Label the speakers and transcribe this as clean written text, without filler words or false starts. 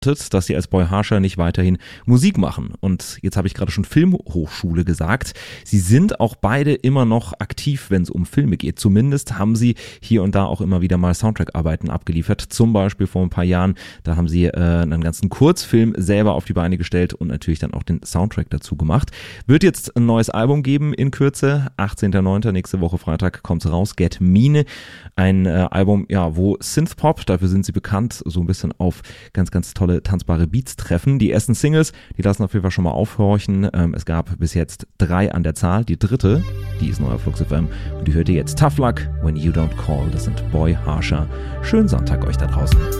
Speaker 1: dass sie als Boy Harsher nicht weiterhin Musik machen. Und jetzt habe ich gerade schon Filmhochschule gesagt. Sie sind auch beide immer noch aktiv, wenn es um Filme geht. Zumindest haben sie hier und da auch immer wieder mal Soundtrack-Arbeiten abgeliefert. Zum Beispiel vor ein paar Jahren, da haben sie einen ganzen Kurzfilm selber auf die Beine gestellt und natürlich dann auch den Soundtrack dazu gemacht. Wird jetzt ein neues Album geben in Kürze. 18.09. nächste Woche Freitag kommt's raus. Get Mean. Ein Album, ja, wo Synthpop, dafür sind sie bekannt, so ein bisschen auf ganz, ganz tolle tanzbare Beats treffen. Die ersten Singles, die lassen auf jeden Fall schon mal aufhorchen. Es gab bis jetzt 3 an der Zahl. Die dritte, die ist neu auf Flux FM und die hört ihr jetzt. Tough Luck When You Don't Call. Das sind Boy Harsher. Schönen Sonntag euch da draußen.